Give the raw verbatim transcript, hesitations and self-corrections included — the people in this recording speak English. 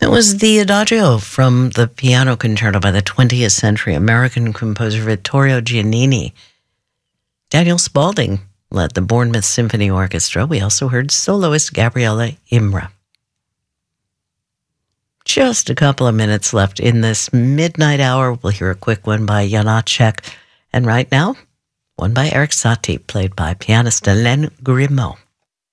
That was the Adagio from the piano concerto by the twentieth century American composer Vittorio Giannini. Daniel Spaulding led the Bournemouth Symphony Orchestra. We also heard soloist Gabriele Imra. Just a couple of minutes left in this midnight hour. We'll hear a quick one by Janacek. And right now, one by Erik Satie, played by pianist Hélène Grimaud.